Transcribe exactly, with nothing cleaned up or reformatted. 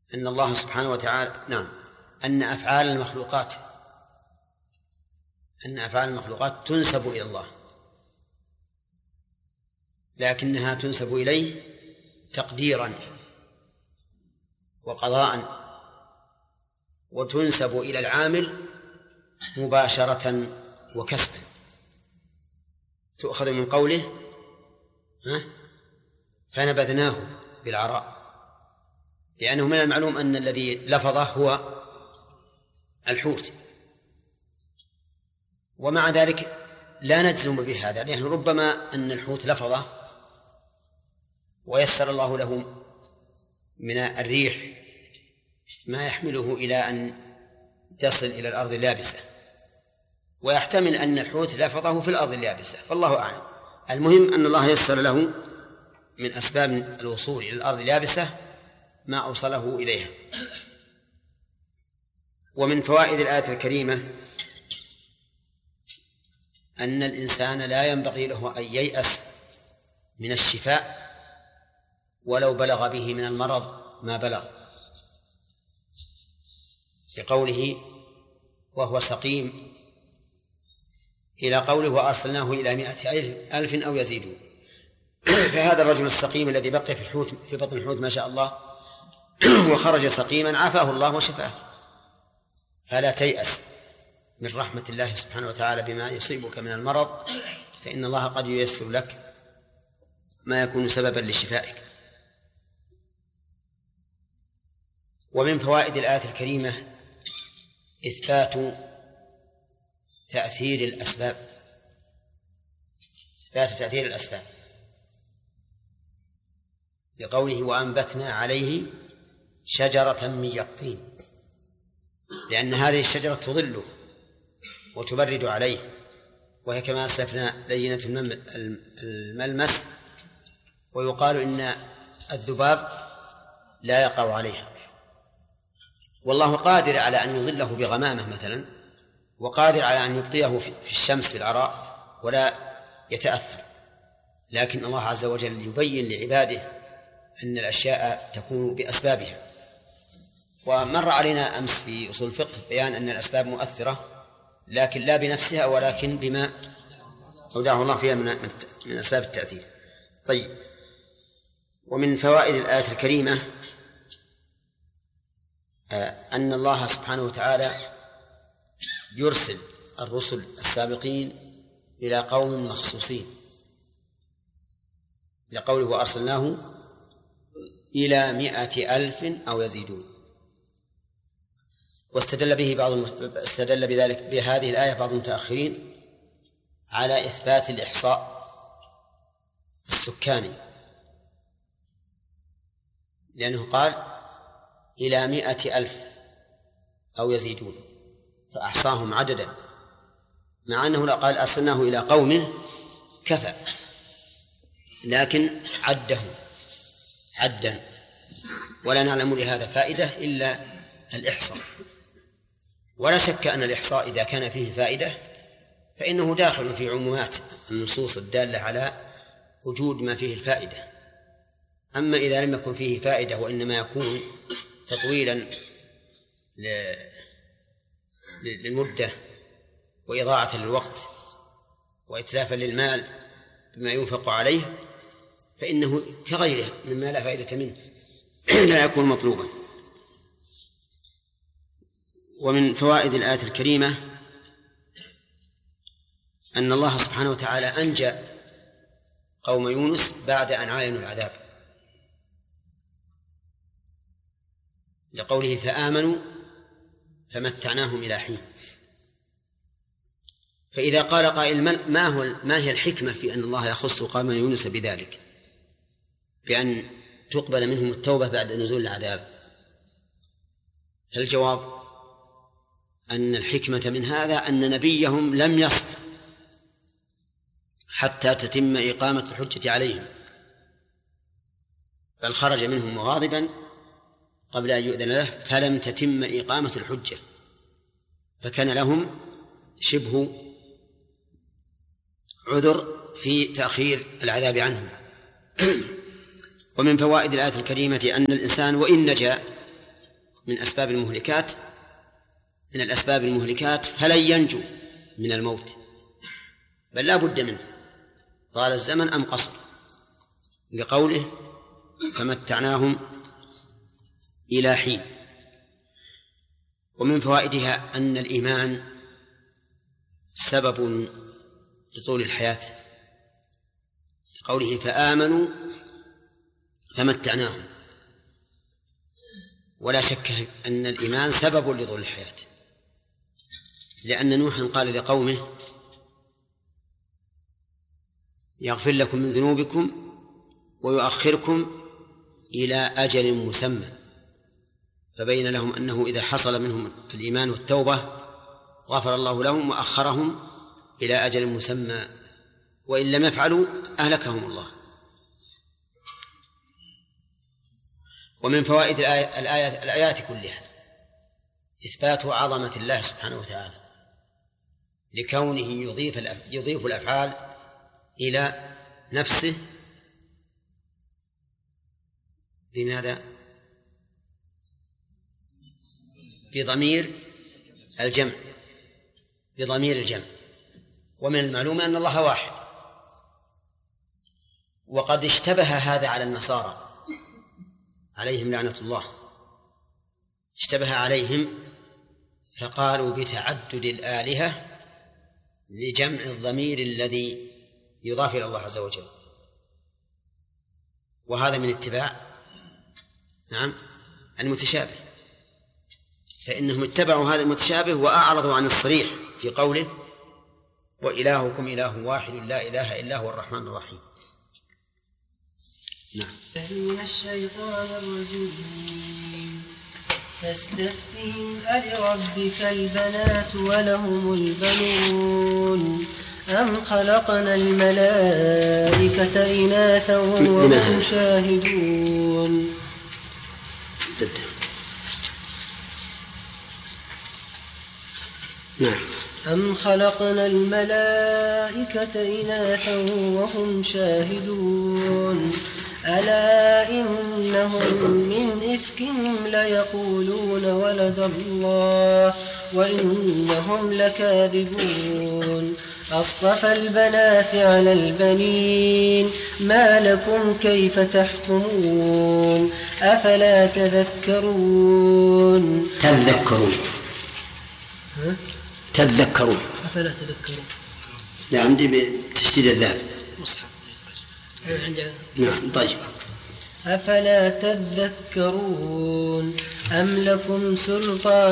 أن الله سبحانه وتعالى نعم أن أفعال المخلوقات أن أفعال المخلوقات تنسب إلى الله، لكنها تنسب إليه تقديرا وقضاء، وتنسب إلى العامل مباشرة وكسبا. تؤخذ من قوله ها فنبذناه بالعراء، لأنه من المعلوم أن الذي لفظه هو الحوت، ومع ذلك لا نجزم بهذا، لأنه ربما أن الحوت لفظه ويسر الله له من الريح ما يحمله إلى أن تصل إلى الأرض اليابسة، ويحتمل أن الحوت لفظه في الأرض اليابسة، فالله أعلم. المهم أن الله يسر له من أسباب الوصول إلى الأرض اليابسة ما أوصله إليها. ومن فوائد الآية الكريمة أن الإنسان لا ينبغي له أن ييأس من الشفاء ولو بلغ به من المرض ما بلغ، لقوله وهو سقيم إلى قوله وأرسلناه إلى مائة ألف أو يزيدون. فهذا الرجل السقيم الذي بقي في الحوت في بطن الحوت ما شاء الله وخرج سقيما عافاه الله وشفاه، فلا تيأس من رحمة الله سبحانه وتعالى بما يصيبك من المرض، فإن الله قد ييسر لك ما يكون سببا لشفائك. ومن فوائد الآية الكريمة إثبات تأثير الأسباب إثبات تأثير الأسباب لقوله وأنبتنا عليه شجرة من يقطين، لأن هذه الشجرة تظله وتبرد عليه، وهي كما أسلفنا لينة الملمس، ويقال إن الذباب لا يقع عليها، والله قادر على أن يظله بغمامة مثلا، وقادر على أن يبقيه في الشمس في العراء ولا يتأثر، لكن الله عز وجل يبين لعباده أن الأشياء تكون بأسبابها. ومر علينا أمس في أصول الفقه بيان أن الأسباب مؤثرة، لكن لا بنفسها ولكن بما أودعه الله فيها من من أسباب التأثير. طيب، ومن فوائد الآية الكريمة أن الله سبحانه وتعالى يرسل الرسل السابقين إلى قوم مخصوصين، لقوله وأرسلناه إلى مائة ألف أو يزيدون. واستدل به بعض استدل بذلك بهذه الآية بعض المتأخرين على إثبات الإحصاء السكاني، لأنه قال إلى مائة ألف أو يزيدون فأحصاهم عددا، مع أنه لا قال أرسلناه إلى قوم كفى، لكن عدهم عدا، ولا نعلم لهذا فائدة إلا الإحصاء. ولا شك أن الإحصاء إذا كان فيه فائدة فإنه داخل في عمومات النصوص الدالة على وجود ما فيه الفائدة. أما إذا لم يكن فيه فائدة وإنما يكون تطويلا للمدة وإضاعة للوقت وإتلافا للمال بما ينفق عليه، فإنه كغيره مما لا فائدة منه لا يكون مطلوبا. ومن فوائد الآية الكريمة أن الله سبحانه وتعالى أنجى قوم يونس بعد أن عاينوا العذاب، لقوله فآمنوا فمتعناهم إلى حين. فإذا قال قائل ما هو ما هي الحكمة في أن الله يخص قوم يونس بذلك، بأن تقبل منهم التوبة بعد نزول العذاب؟ فالجواب أن الحكمة من هذا أن نبيهم لم يصبر حتى تتم إقامة الحجة عليهم، بل خرج منهم مغاضبا قبل أن يؤذن له فلم تتم إقامة الحجة، فكان لهم شبه عذر في تأخير العذاب عنهم. ومن فوائد الآية الكريمة أن الإنسان وإن نجا من أسباب المهلكات من الأسباب المهلكات فلن ينجو من الموت، بل لا بد منه طال الزمن أم قصر، لقوله فمتعناهم إلى حين. ومن فوائدها أن الإيمان سبب لطول الحياة، لقوله فآمنوا فمتعناهم، ولا شك أن الإيمان سبب لطول الحياة، لأن نوحا قال لقومه يغفر لكم من ذنوبكم ويؤخركم إلى أجل مسمى، فبين لهم أنه إذا حصل منهم الإيمان والتوبة غفر الله لهم وأخرهم إلى أجل مسمى، وإن لم يفعلوا أهلكهم الله. ومن فوائد الآية الآيات, الآيات كلها إثبات عظمة الله سبحانه وتعالى، لكونه يضيف يضيف الأفعال إلى نفسه بماذا؟ بضمير الجمع بضمير الجمع ومن المعلوم أن الله واحد. وقد اشتبه هذا على النصارى عليهم لعنة الله، اشتبه عليهم فقالوا بتعدد الآلهة لجمع الضمير الذي يضاف إلى الله عز وجل، وهذا من اتباع نعم المتشابه، فإنهم اتبعوا هذا المتشابه وأعرضوا عن الصريح في قوله وإلهكم إله واحد لا إله إلا هو الرحمن الرحيم. نعم. من الشيطان الرجيم فاستفتهم ألربك البنات ولهم البنون أم خلقنا الملائكة إناثا وهم شاهدون. جدا. نعم. أم خلقنا الملائكة إناثا وهم شاهدون ألا إنهم من إفكهم ليقولون ولد الله وإنهم لكاذبون أصطفى البنات على البنين ما لكم كيف تحكمون أفلا تذكرون تذكرون ها؟ تذكرون أفلا تذكرون. لا عندي بتشديد الذال مصحف عندنا. نعم. طيب. أفلا تذكرون أم لكم سلطان